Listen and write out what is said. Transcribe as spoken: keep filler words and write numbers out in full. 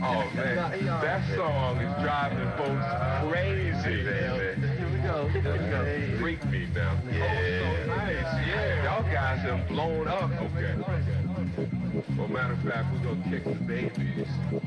Oh man, that song is driving folks crazy, baby. Here we go. Here we go. Freak me now. Yeah. Oh, so nice. Yeah, y'all guys have blown up. Okay. Well, matter of fact, we're gonna kick the babies.